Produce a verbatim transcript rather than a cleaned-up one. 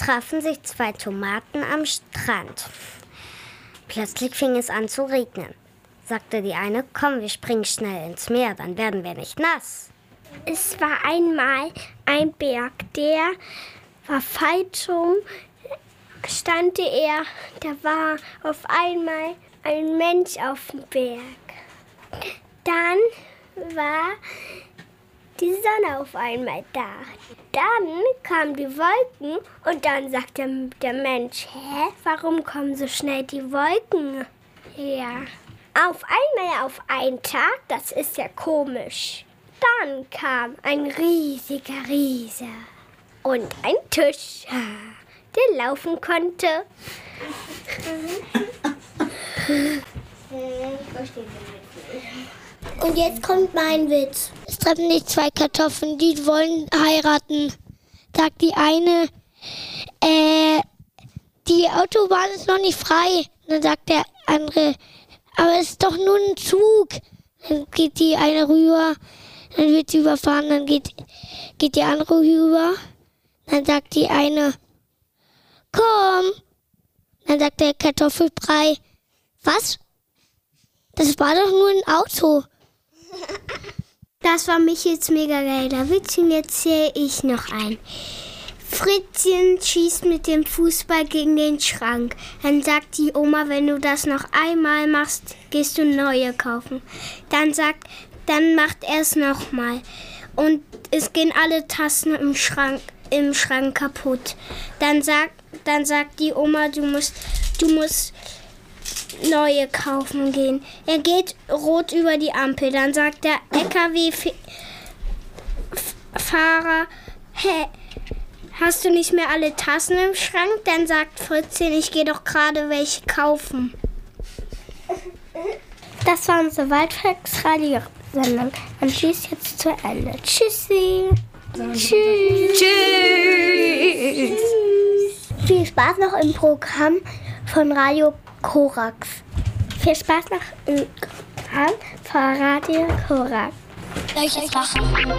trafen sich zwei Tomaten am Strand. Plötzlich fing es an zu regnen. Sagte die eine, komm, wir springen schnell ins Meer, dann werden wir nicht nass. Es war einmal ein Berg, der war falsch rum, stand er, da war auf einmal ein Mensch auf dem Berg. Dann war die Sonne auf einmal da. Dann kamen die Wolken und dann sagte der Mensch, hä, warum kommen so schnell die Wolken her? Auf einmal auf einen Tag, das ist ja komisch. Dann kam ein riesiger Riese und ein Tisch, der laufen konnte. Und jetzt kommt mein Witz. Es treffen sich zwei Kartoffeln, die wollen heiraten. Sagt die eine, äh, die Autobahn ist noch nicht frei. Dann sagt der andere, aber es ist doch nur ein Zug. Dann geht die eine rüber, dann wird sie überfahren, dann geht, geht die andere rüber. Dann sagt die eine, komm. Dann sagt der Kartoffelbrei, was? Das war doch nur ein Auto. Das war Michels mega geiler Witz und jetzt zähle ich noch ein. Fritzchen schießt mit dem Fußball gegen den Schrank. Dann sagt die Oma, wenn du das noch einmal machst, gehst du neue kaufen. Dann sagt, dann macht er es nochmal. Und es gehen alle Tassen im Schrank, im Schrank kaputt. Dann sagt, dann sagt die Oma, du musst, du musst neue kaufen gehen. Er geht rot über die Ampel. Dann sagt der L K W-Fahrer, hä, hast du nicht mehr alle Tassen im Schrank? Dann sagt Fritzchen, ich gehe doch gerade welche kaufen. Das war unsere Waldvolksradio-Sendung. Und tschüss jetzt zu Ende. Tschüssi. Tschüss. Tschüss. Viel Spaß noch im Programm von Radio Korax. Viel Spaß noch im Programm von Radio Korax. Soll ich jetzt machen?